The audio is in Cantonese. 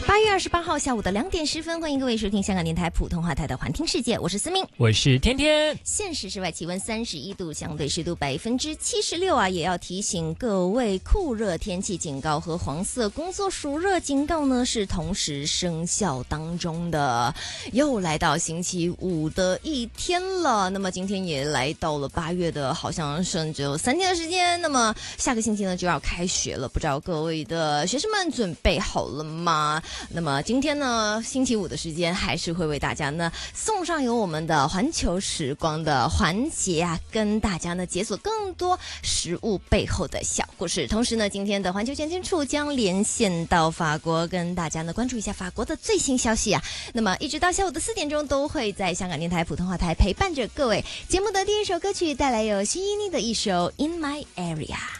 8月28号下午的2点10分，欢迎各位收听香港电台普通话台的环听世界，我是思明， 我是天天。 现时室外气温31度，相对湿度76%啊，也要提醒各位，酷热天气警告和黄色工作暑热警告呢是同时生效当中的。又来到星期五的一天了，那么今天也来到了8月的，好像剩只有3天的时间，那么下个星期呢就要开学了，不知道各位的学生们准备好了吗？那么今天呢，星期五的时间还是会为大家呢送上由我们的环球时光的环节啊，跟大家呢解锁更多食物背后的小故事。同时呢，今天的环球全天处将连线到法国，跟大家呢关注一下法国的最新消息啊。那么一直到下午的4点钟，都会在香港电台普通话台陪伴着各位。节目的第一首歌曲带来有徐一妮的一首《In My Area》。